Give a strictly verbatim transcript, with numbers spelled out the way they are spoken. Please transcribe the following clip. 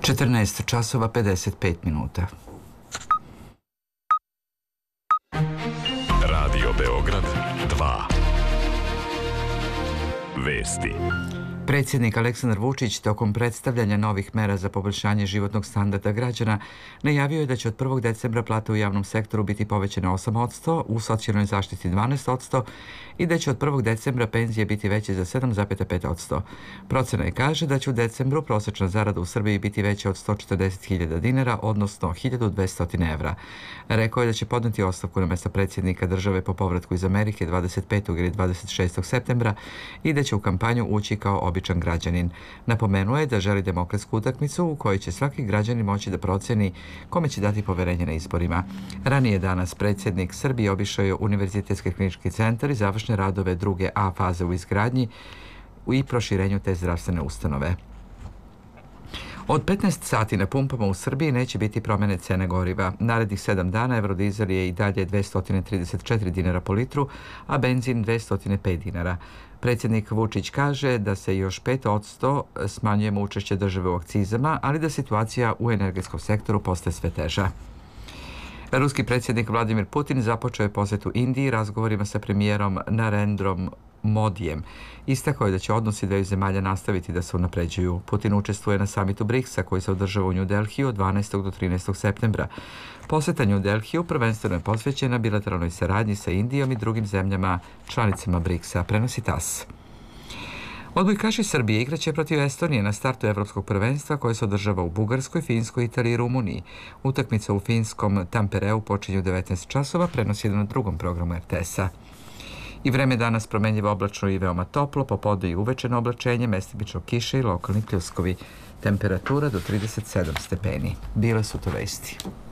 četrnaest časova pedeset pet minuta. Radio Beograd dva. Vesti. Predsjednik Aleksandar Vučić tokom predstavljanja novih mera za poboljšanje životnog standarda građana najavio je da će od prvog decembra plate u javnom sektoru biti povećane osam posto, u socijalnoj zaštiti dvanaest posto i da će od prvog decembra penzije biti veće za sedam zarez pet posto. Procena je kaže da će u decembru prosječna zarada u Srbiji biti veća od sto četrdeset hiljada dinara, odnosno hiljadu dvesta evra. Rekao je da će podneti ostavku na mjesto predsjednika države po povratku iz Amerike dvadeset petog ili dvadeset šestog septembra i da će u kampanju ući kao običan građanin. Napomenuo je da želi demokratsku utakmicu u kojoj će svaki građanin moći da proceni kome će dati poverenje na izborima. Ranije danas predsjednik Srbije obišao je Univerzitetski klinički centar i završne radove druge A faze u izgradnji i proširenju te zdravstvene ustanove. Od petnaest sati na pumpama u Srbiji neće biti promjene cene goriva. Narednih sedam dana evrodizel je i dalje dvesta trideset četiri dinara po litru, a benzin dvesta pet dinara. Predsjednik Vučić kaže da se još pet posto smanjujemo učešće države u akcizama, ali da situacija u energetskom sektoru postaje sve teža. Ruski predsjednik Vladimir Putin započeo je posjetu Indiji razgovorima sa premijerom Narendrom Modijem. Istakao je da će odnosi dveju zemalja nastaviti da se unapređuju. Putin učestvuje na samitu briksa koji se održava u New Delhiju od dvanaestog do trinaestog septembra. Posjeta New Delhiju prvenstveno je posvećena bilateralnoj saradnji sa Indijom i drugim zemljama članicama briksa, prenosi tas. Odbojkaši Srbije igraće protiv Estonije na startu Evropskog prvenstva koje se održava u Bugarskoj, Finskoj, Italiji i Rumuniji. Utakmica u finskom Tampereu počinje u devetnaest časova, prenosi na drugom programu er te esa. I vreme danas promenljivo oblačno i veoma toplo, popodne i uvečeno oblačenje, mestimično kiše i lokalni pljuskovi. Temperatura do trideset sedam stepeni. Bile su to vesti.